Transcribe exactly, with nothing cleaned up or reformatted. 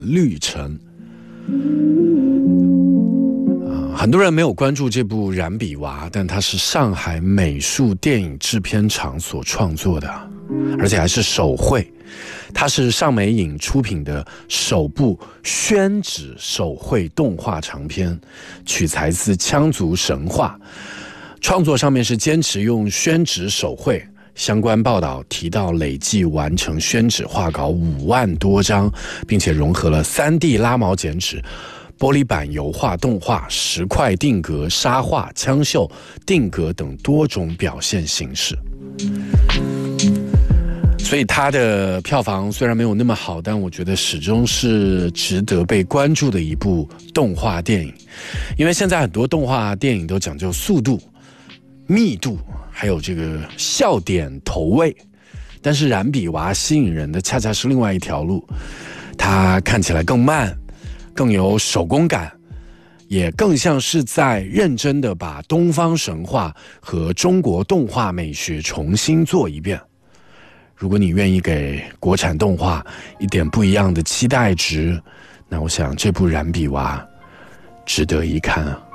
绿城。很多人没有关注这部《染笔娃》，但它是上海美术电影制片厂所创作的，而且还是手绘。它是上美影出品的首部宣纸手绘动画长片，取材自羌族神话。创作上面是坚持用宣纸手绘，相关报道提到累计完成宣纸画稿五万多张，并且融合了 三 D 拉毛剪纸、玻璃板油画、动画、石块定格、沙画、枪绣、定格等多种表现形式。所以它的票房虽然没有那么好，但我觉得始终是值得被关注的一部动画电影。因为现在很多动画电影都讲究速度、密度，还有这个笑点投喂，但是染笔娃吸引人的恰恰是另外一条路，它看起来更慢，更有手工感，也更像是在认真的把东方神话和中国动画美学重新做一遍。如果你愿意给国产动画一点不一样的期待值，那我想这部染笔娃值得一看啊。